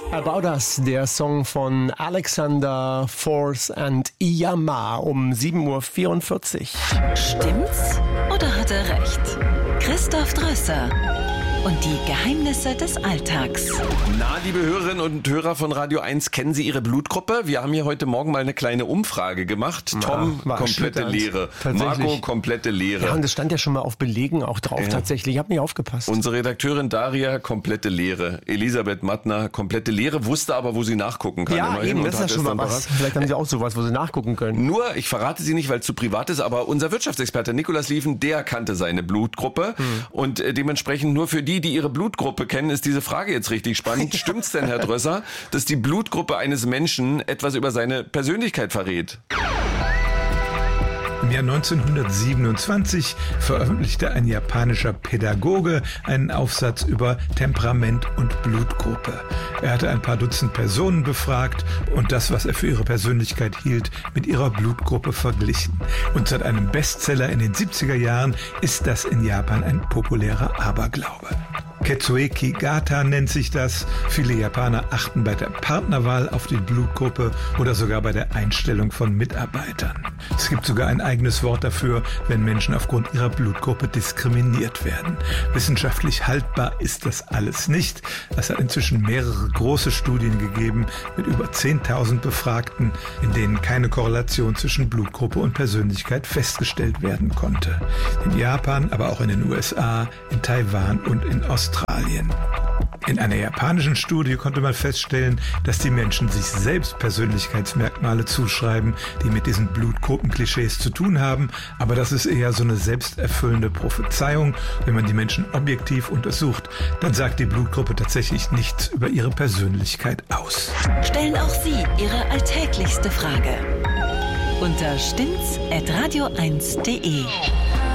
About Us, der Song von Alexander Force and Iyama um 7.44 Uhr. Stimmt's oder hat er recht? Christoph Drösser und die Geheimnisse des Alltags. Na, liebe Hörerinnen und Hörer von Radio 1, kennen Sie Ihre Blutgruppe? Wir haben hier heute Morgen mal eine kleine Umfrage gemacht. Tom, komplette Leere. Marco, komplette Leere. Ja, und das stand ja schon mal auf Belegen auch drauf, tatsächlich. Ich habe nicht aufgepasst. Unsere Redakteurin Daria, komplette Leere. Elisabeth Mattner, komplette Leere, wusste aber, wo sie nachgucken kann. Ja, eben, das ist ja schon mal was. Vielleicht haben Sie auch sowas, wo Sie nachgucken können. Nur, ich verrate sie nicht, weil es zu privat ist, aber unser Wirtschaftsexperte Nikolaus Lieven, der kannte seine Blutgruppe. Und dementsprechend nur für die ihre Blutgruppe kennen, ist diese Frage jetzt richtig spannend. Stimmt's denn, Herr Drösser, dass die Blutgruppe eines Menschen etwas über seine Persönlichkeit verrät? Im Jahr 1927 veröffentlichte ein japanischer Pädagoge einen Aufsatz über Temperament und Blutgruppe. Er hatte ein paar Dutzend Personen befragt und das, was er für ihre Persönlichkeit hielt, mit ihrer Blutgruppe verglichen. Und seit einem Bestseller in den 70er Jahren ist das in Japan ein populärer Aberglaube. Ketsueki Gata nennt sich das. Viele Japaner achten bei der Partnerwahl auf die Blutgruppe oder sogar bei der Einstellung von Mitarbeitern. Es gibt sogar ein eigenes Wort dafür, wenn Menschen aufgrund ihrer Blutgruppe diskriminiert werden. Wissenschaftlich haltbar ist das alles nicht. Es hat inzwischen mehrere große Studien gegeben mit über 10.000 Befragten, in denen keine Korrelation zwischen Blutgruppe und Persönlichkeit festgestellt werden konnte. In Japan, aber auch in den USA, in Taiwan und in Australien. In einer japanischen Studie konnte man feststellen, dass die Menschen sich selbst Persönlichkeitsmerkmale zuschreiben, die mit diesen Blutgruppenklischees zu tun haben, aber das ist eher so eine selbsterfüllende Prophezeiung. Wenn man die Menschen objektiv untersucht, dann sagt die Blutgruppe tatsächlich nichts über ihre Persönlichkeit aus. Stellen auch Sie Ihre alltäglichste Frage unter stimmt's@radio1.de.